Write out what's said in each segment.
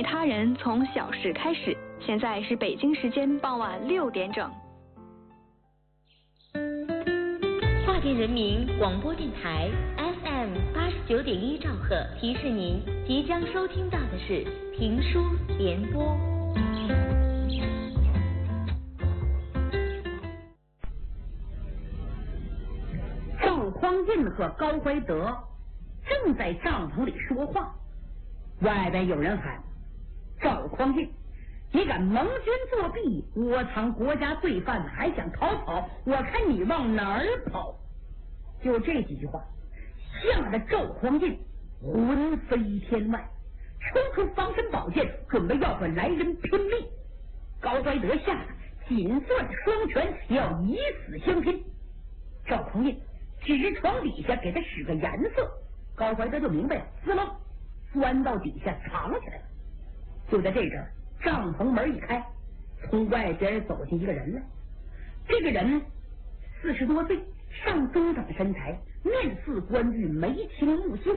美他人从小事开始。现在是北京时间傍晚6点整。 华电人民广播电台 FM89.1兆赫提示您，即将收听到的是评书联播。 赵匡胤和高怀德正在帐篷里说话，外边有人喊：“赵匡胤，你敢盟军作弊，窝藏国家罪犯，还想逃跑？我看你往哪儿跑！”就这几句话，吓得赵匡胤魂飞天外，抽出防身宝剑，准备要和来人拼命。高怀德吓得紧攥双拳，要以死相拼。赵匡胤指着床底下给他使个颜色，高怀德就明白了，滋楞钻到底下藏起来了。就在这阵儿，帐篷门一开，从外边走进一个人来。这个人40多岁，上中等身材，面似冠玉，眉清目秀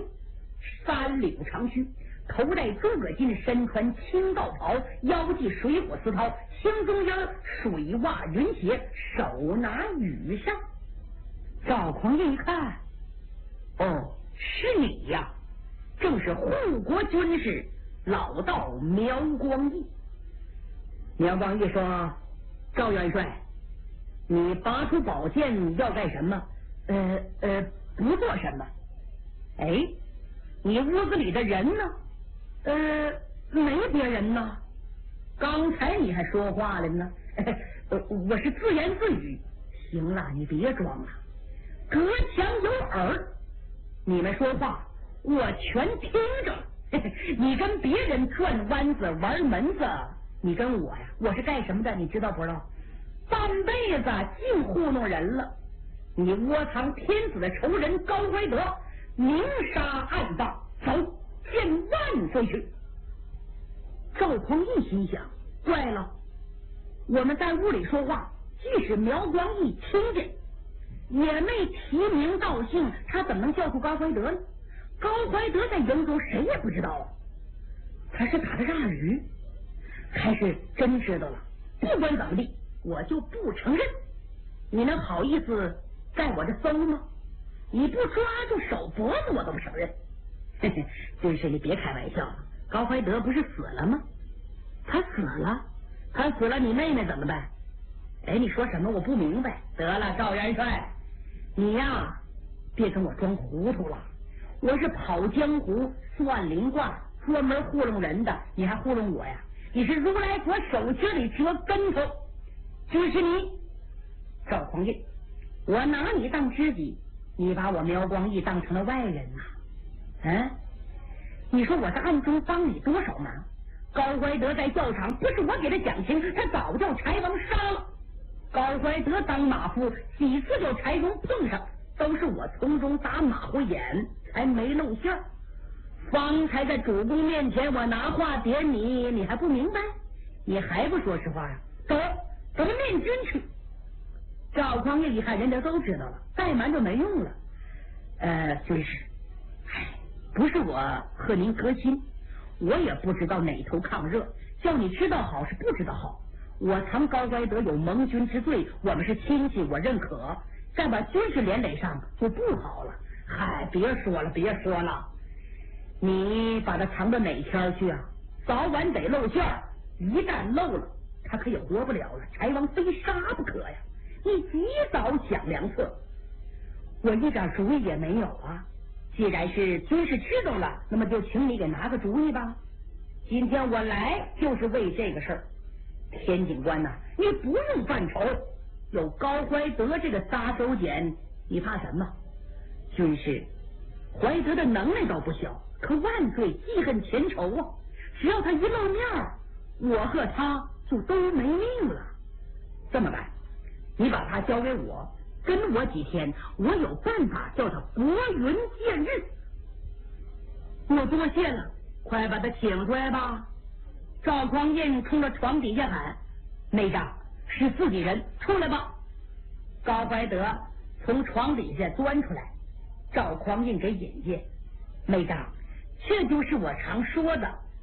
，3绺长须，头戴诸葛巾，身穿青道袍，腰系水火丝绦，青中间水袜云鞋，手拿羽扇。赵匡胤一看，哦，是你呀，正是护国军师老道苗光义。苗光义说：“赵元帅，你拔出宝剑要干什么？”不做什么。哎，你屋子里的人呢？没别人呢。刚才你还说话了呢。我是自言自语。行了，你别装了。隔墙有耳，你们说话我全听着。你跟别人转弯子玩门子，你跟我呀，我是干什么的？你知道不知道？半辈子净糊弄人了。你窝藏天子的仇人高怀德，明杀暗荡，走，见万岁去。赵匡胤心想，怪了，我们在屋里说话，即使苗光义听见，也没提名道姓，他怎么能叫出高怀德呢？高怀德在营中谁也不知道啊，他是打的诈驴，还是真知道了？不管怎么地，我就不承认。你能好意思在我这搜吗？你不抓住手脖子，我都不承认。真是你别开玩笑了，高怀德不是死了吗？他死了，他死了，你妹妹怎么办？哎，你说什么？我不明白。得了，赵元帅，你呀，别跟我装糊涂了。我是跑江湖、算灵卦，专门糊弄人的，你还糊弄我呀？你是如来佛手心里折跟头，就是你，赵匡胤。我拿你当知己，你把我苗光义当成了外人呐。你说我在暗中帮你多少忙？高怀德在教场，不是我给他讲情，他早叫柴王杀了。高怀德当马夫，几次叫柴荣碰上，都是我从中打马虎眼，才没露馅儿。方才在主公面前，我拿话点你，你还不明白？你还不说实话呀？走，咱们面君去。赵匡胤一看，人家都知道了，再瞒就没用了。军师，不是我和您隔心，我也不知道哪头抗热，叫你知道好是不知道好。我藏高怀德有盟军之罪，我们是亲戚，我认可。再把军事连累上就不好了。嗨，别说了，别说了，你把他藏到哪天去啊？早晚得露馅儿，一旦露了，他可也活不了了，柴王非杀不可呀。你及早想良策。我一点主意也没有啊。既然是军事知道了，那么就请你给拿个主意吧。今天我来就是为这个事儿。田警官呐，你不用犯愁，有高怀德这个杀手锏，你怕什么？军师，怀德的能耐倒不小，可万岁记恨前仇啊！只要他一露面，我和他就都没命了。这么办，你把他交给我，跟我几天，我有办法叫他拨云见日。我多谢了，快把他请出来吧。赵匡胤冲着床底下喊：“内长，是自己人，出来吧！”高怀德从床底下钻出来，赵匡胤给引荐：“内长，这就是我常说的，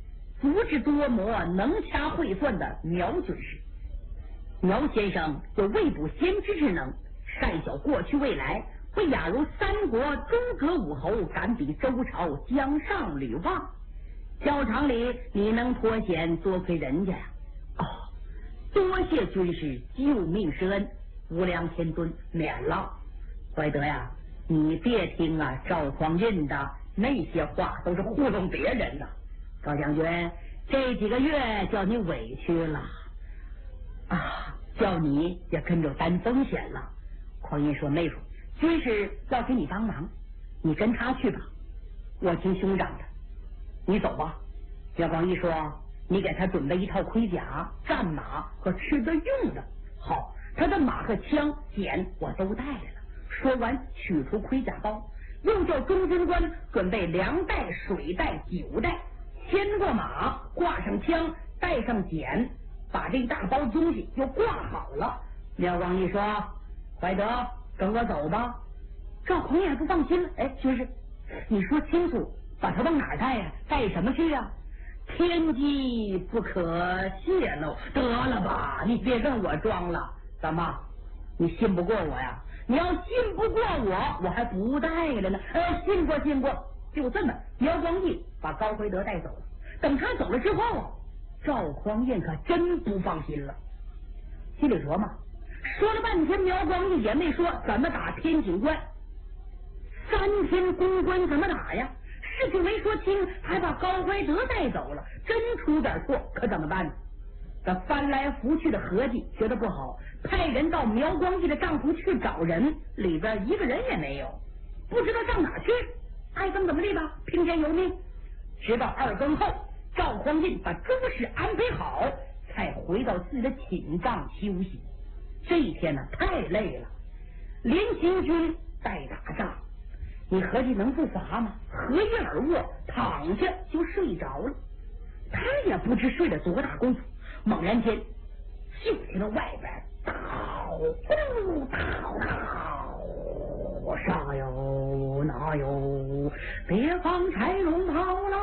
足智多谋、能掐会算的苗军师。苗先生有未卜先知之能，善晓过去未来，不亚如三国诸葛武侯，敢比周朝姜尚吕望。教场里你能脱险，多亏人家呀！哦，多谢军师救命施恩，无量天尊免了。怀德呀，你别听啊赵匡胤的那些话，都是糊弄别人的。高将军，这几个月叫你委屈了啊，叫你也跟着担风险了。匡胤说：“妹夫，军师要给你帮忙，你跟他去吧，我听兄长的。你走吧。”苗光义说：“你给他准备一套盔甲、战马和吃的用的。好，他的马和枪、锏我都带来了。”说完，取出盔甲包，又叫中军官准备粮袋、水袋、酒袋，牵过马，挂上枪，带上锏，把这大包东西又挂好了。苗光义说：“怀德，跟我走吧。”赵匡胤不放心了：“哎，军师，你说清楚，把他往哪儿带呀？带什么去呀？天机不可泄露。”得了吧，你别跟我装了。怎么，你信不过我呀？你要信不过我，我还不带了呢。信过。就这么，苗光义把高怀德带走了。等他走了之后啊，赵匡胤可真不放心了，心里琢磨，说了半天，苗光义也没说怎么打天井关。3天攻关怎么打呀？事情没说清，还把高怀德带走了，真出点错，可怎么办呢？这翻来覆去的合计，觉得不好，派人到苗光义的帐篷去找人，里边一个人也没有，不知道上哪去，爱怎么怎么地吧，听天由命。直到2更后，赵匡胤把诸事安排好，才回到自己的寝帐休息。这一天呢，太累了，连行军带打仗，你合计能不乏吗？合衣而卧，躺下就睡着了。他也不知睡了多大功夫，猛然间就听到外边叨上有哪有，别放柴龙炮了。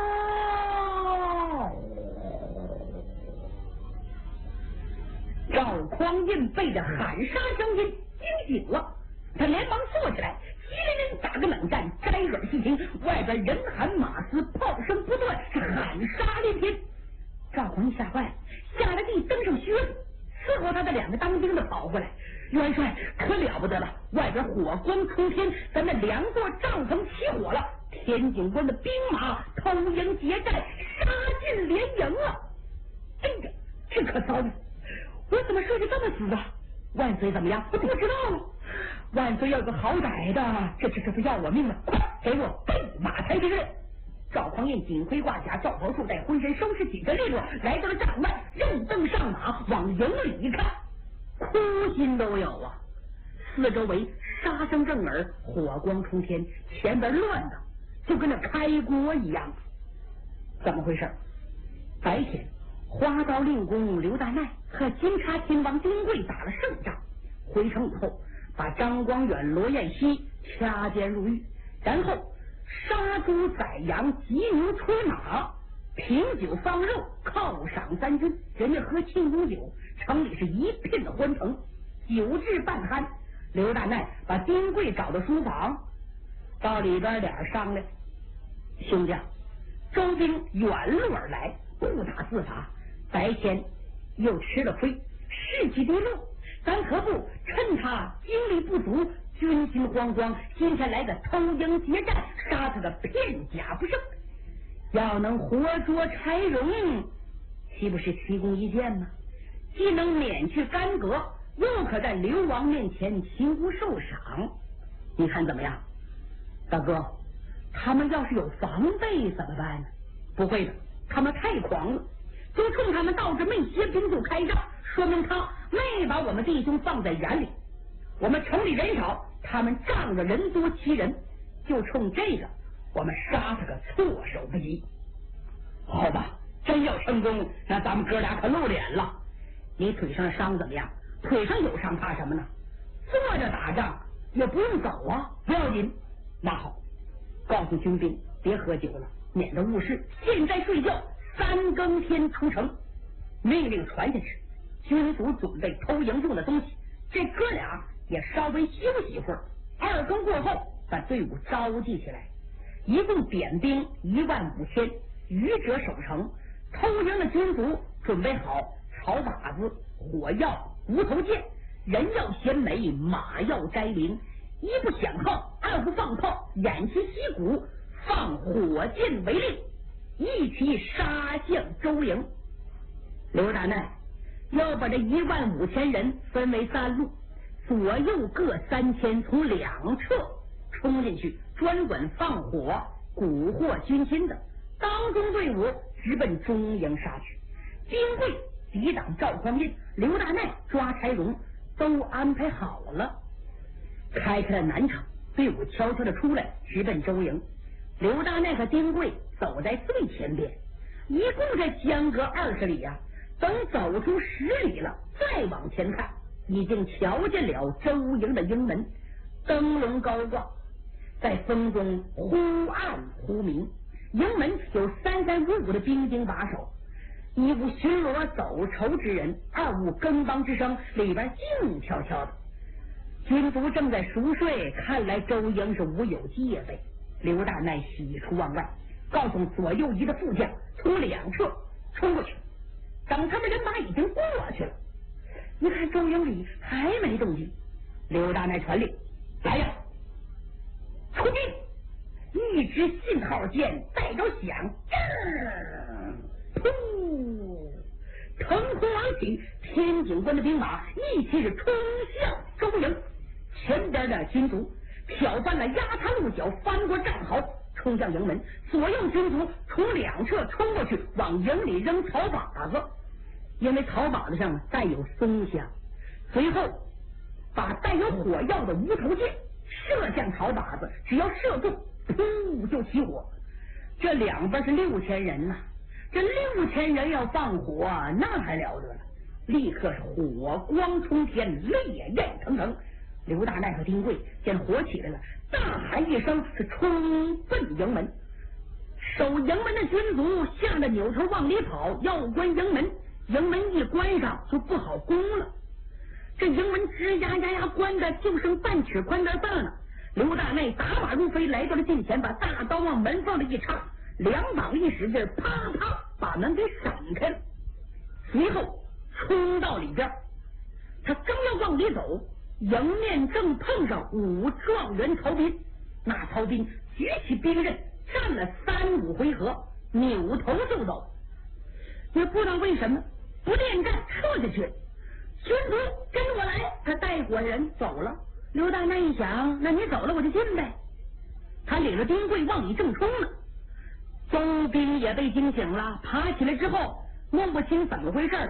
赵匡胤被这喊杀声音惊醒了，他连忙坐起来，叽灵灵打个冷战，摘耳细听，外边人喊马嘶，炮声不断，是喊杀连篇。赵匡胤吓坏了，下了地登上靴子，伺候他的2个当兵的跑过来：“元帅，可了不得了，外边火光冲天，咱们2座帐篷起火了，天井关的兵马偷营劫寨，杀进连营了。”哎呀，这可糟了，我怎么睡得这么死啊？万岁怎么样？我不知道了。万岁要个好歹的，这不要我命了！快给我备马才是。赵匡胤锦盔挂甲，罩袍束带，浑身收拾紧身利落，来到了帐外，任凳上马，往营里一看，哭心都有啊！四周围杀声震耳，火光冲天，前边乱的就跟那开锅一样。怎么回事？白天花刀令公刘大奈和金叉亲王丁贵打了胜仗，回城以后把张光远、罗彦熙掐监入狱，然后杀猪宰羊，骑牛吹马，品酒放肉，犒赏3军，人家喝庆功酒，城里是一片的欢腾，酒至半酣。刘大奈把丁贵找到书房，到里边俩商量：“兄弟，周兵远路而来，不打自罚，白天又吃了亏，士气低落，咱可不趁他精力不足，军心慌张，今天来个偷营劫寨，杀他个片甲不剩。要能活捉柴荣，岂不是奇功一件吗？既能免去干戈，又可在刘王面前擒无受赏。你看怎么样？”大哥，他们要是有防备怎么办呢？不会的，他们太狂了，就冲他们倒是没歇兵就开仗，说明他没把我们弟兄放在眼里。我们城里人少，他们仗着人多欺人，就冲这个我们杀他个措手不及。好吧，真要成功，那咱们哥俩可露脸了。你腿上伤怎么样？腿上有伤怕什么呢？坐着打仗也不用走啊，不要紧。那好，告诉军兵别喝酒了，免得误事。现在睡觉 3更天出城，命令传下去，军卒准备偷营中的东西，这哥俩也稍微休息一会儿。2更过后，把队伍召集起来，一共点兵15000，余者守城。偷营的军卒准备好草靶子、火药、无头箭，人要衔枚，马要摘铃，一不响号，二不放炮，偃旗息鼓，放火箭为令，一起杀向周营。刘大难要把这15000人分为3路，左右各3000，从两侧冲进去，专管放火蛊惑军心的。当中队伍直奔中营杀去。丁贵抵挡赵匡胤，刘大难抓柴荣，都安排好了。开了南城，队伍悄悄的出来，直奔周营。刘大难和丁贵走在最前边，一共这相隔20里呀。等走出10里了，再往前看，已经瞧见了周营的营门，灯笼高挂，在风中忽暗忽明。营门有3355的兵丁把守，一无巡逻走筹之人，二无更帮之声，里边静悄悄的。军卒正在熟睡，看来周营是无有戒备。刘大难喜出望外，告诉左右一个副将从两侧冲过去。等他们人马已经过去了，一看周营里还没动静，刘大难传令：来呀，出兵！一支信号箭带着响，噗！腾空而起，天井关的兵马一起是冲向周营。前边的军卒挑翻了压他鹿角，翻过战壕，冲向营门。左右军卒从两侧冲过去，往营里扔草靶子，因为草靶子上带有松香。随后把带有火药的无头箭射向草靶子，只要射中，噗就起火。这两边是6000人呐，这6000人要放火，那还了得了！立刻是火光冲天，烈焰腾腾。刘大难和丁贵见火起来了，大喊一声，是冲奔营门。守营门的军卒吓得扭头往里跑，要关营门。营门一关上就不好攻了，这营门吱呀呀呀关的就剩半尺宽的大了。刘大难打马如飞，来到了近前，把大刀往门缝里一插，两膀一使劲，啪啪把门给闪开了。随后冲到里边，他刚要往里走，迎面正碰上武状元曹彬。那曹彬举起兵刃，站了3-5回合，扭头就走。也不知道为什么不恋战，撤下去。军卒跟我来，他带伙人走了。刘大难一想，那你走了我就进呗。他领着丁贵往里正冲呢，周兵也被惊醒了，爬起来之后弄不清怎么回事，